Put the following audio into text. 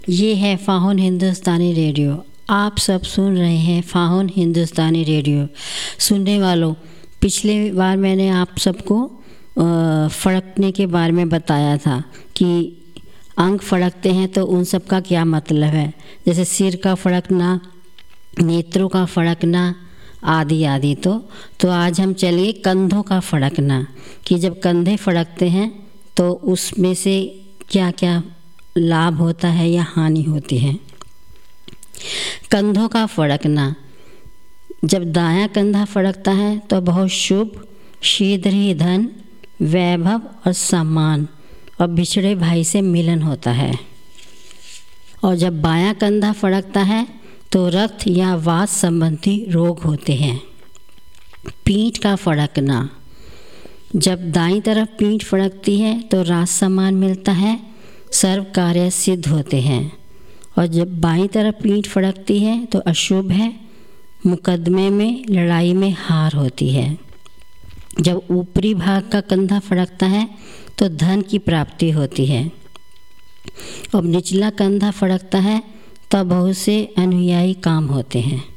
ये है फ़ाहुन हिंदुस्तानी रेडियो। आप सब सुन रहे हैं फ़ाहुन हिंदुस्तानी रेडियो। सुनने वालों, पिछले बार मैंने आप सबको फड़कने के बारे में बताया था कि अंग फड़कते हैं तो उन सब का क्या मतलब है। जैसे सिर का फड़कना, नेत्रों का फड़कना आदि आदि। तो आज हम चलिए कंधों का फड़कना, कि जब कंधे फड़कते हैं तो उसमें से क्या क्या लाभ होता है या हानि होती है। कंधों का फड़कना, जब दायां कंधा फड़कता है तो बहुत शुभ, शीघ्र ही धन, वैभव और सम्मान और बिछड़े भाई से मिलन होता है। और जब बायां कंधा फड़कता है तो रक्त या वात संबंधी रोग होते हैं। पीठ का फड़कना, जब दाईं तरफ पीठ फड़कती है तो राज सम्मान मिलता है, सर्व कार्य सिद्ध होते हैं। और जब बाईं तरफ पीठ फड़कती है तो अशुभ है, मुकदमे में, लड़ाई में हार होती है। जब ऊपरी भाग का कंधा फड़कता है तो धन की प्राप्ति होती है। और निचला कंधा फड़कता है तब बहुत से अनुयायी काम होते हैं।